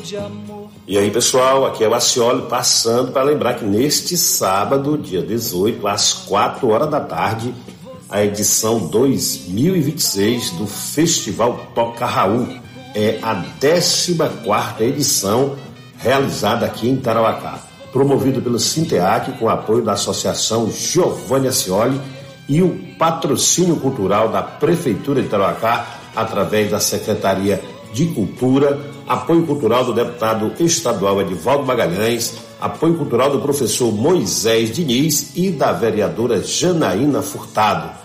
E aí, pessoal, aqui é o Acioli passando para lembrar que neste sábado, dia 18, às 4 horas da tarde, a edição 2026 do Festival Toca Raul. É a 14ª edição realizada aqui em Tarauacá, promovido pelo Sinteac com apoio da Associação Giovanni Acioli e o patrocínio cultural da Prefeitura de Tarauacá através da Secretaria de Cultura, apoio cultural do deputado estadual Edivaldo Magalhães, apoio cultural do professor Moisés Diniz e da vereadora Janaína Furtado.